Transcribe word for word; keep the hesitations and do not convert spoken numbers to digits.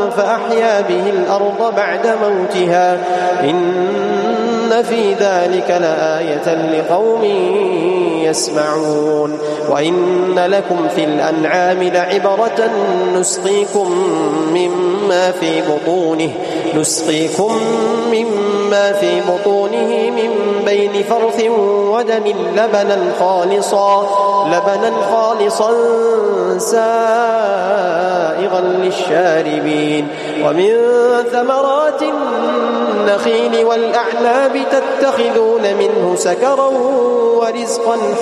فأحيا به الأرض بعد موتها إن في ذلك لآية لقوم يسمعون. وإن لكم في الأنعام لعبرة نسقيكم مما في بطونه نسقيكم مما في بطونه من بين فرث ودم لبنا خالصا لبنا خالصا سائغا للشاربين ومن ثمرات النخيل والأعناب تتخذون منه سكرا ورزقا